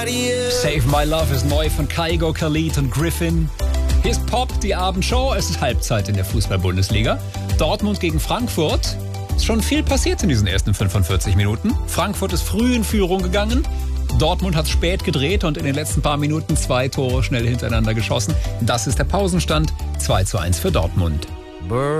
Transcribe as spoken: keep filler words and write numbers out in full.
Save My Love ist neu von Kygo, Khalid und Griffin. Hier ist Pop, die Abendshow. Es ist Halbzeit in der Fußball-Bundesliga. Dortmund gegen Frankfurt. Ist schon viel passiert in diesen ersten fünfundvierzig Minuten. Frankfurt ist früh in Führung gegangen. Dortmund hat spät gedreht und in den letzten paar Minuten zwei Tore schnell hintereinander geschossen. Das ist der Pausenstand. zwei zu eins für Dortmund.